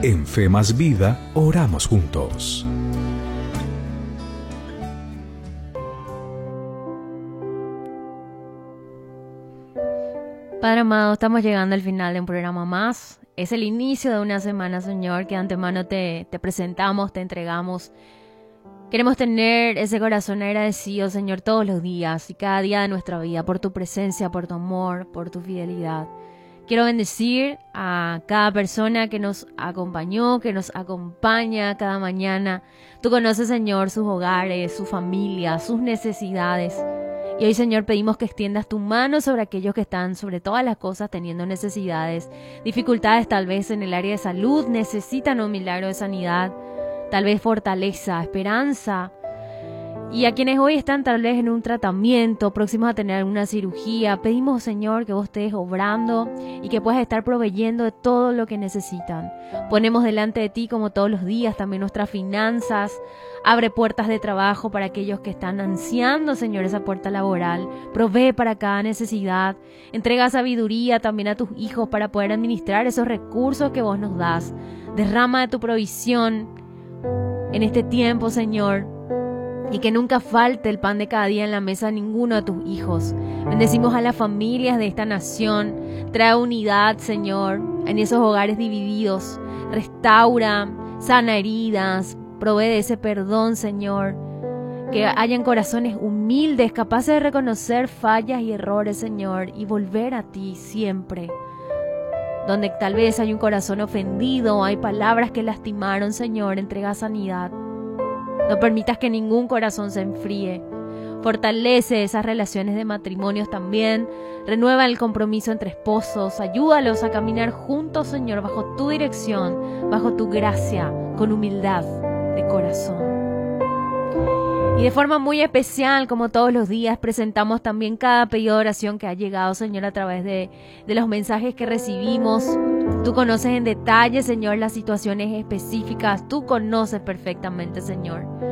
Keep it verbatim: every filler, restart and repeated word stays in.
En Fe Más Vida, oramos juntos. Padre amado, estamos llegando al final de un programa más. Es el inicio de una semana, Señor, que de antemano te, te presentamos, te entregamos. Queremos tener ese corazón agradecido, Señor, todos los días y cada día de nuestra vida, por tu presencia, por tu amor, por tu fidelidad. Quiero bendecir a cada persona que nos acompañó, que nos acompaña cada mañana. Tú conoces, Señor, sus hogares, sus familias, sus necesidades. Y hoy, Señor, pedimos que extiendas tu mano sobre aquellos que están, sobre todas las cosas, teniendo necesidades, dificultades tal vez en el área de salud, necesitan un milagro de sanidad, tal vez fortaleza, esperanza. Y a quienes hoy están tal vez en un tratamiento, próximos a tener alguna cirugía, pedimos, Señor, que vos estés obrando y que puedas estar proveyendo de todo lo que necesitan. Ponemos delante de ti, como todos los días, también nuestras finanzas. Abre puertas de trabajo para aquellos que están ansiando, Señor, esa puerta laboral. Provee para cada necesidad. Entrega sabiduría también a tus hijos para poder administrar esos recursos que vos nos das. Derrama de tu provisión en este tiempo, Señor. Y que nunca falte el pan de cada día en la mesa de ninguno de tus hijos. Bendecimos a las familias de esta nación. Trae unidad, Señor, en esos hogares divididos. Restaura, sana heridas. Provee de ese perdón, Señor. Que hayan corazones humildes, capaces de reconocer fallas y errores, Señor, y volver a ti siempre. Donde tal vez hay un corazón ofendido, hay palabras que lastimaron, Señor, entrega sanidad. No permitas que ningún corazón se enfríe. Fortalece esas relaciones de matrimonios también. Renueva el compromiso entre esposos. Ayúdalos a caminar juntos, Señor, bajo tu dirección, bajo tu gracia, con humildad de corazón. Y de forma muy especial, como todos los días, presentamos también cada pedido de oración que ha llegado, Señor, a través de, de los mensajes que recibimos. Tú conoces en detalle, Señor, las situaciones específicas. Tú conoces perfectamente, Señor.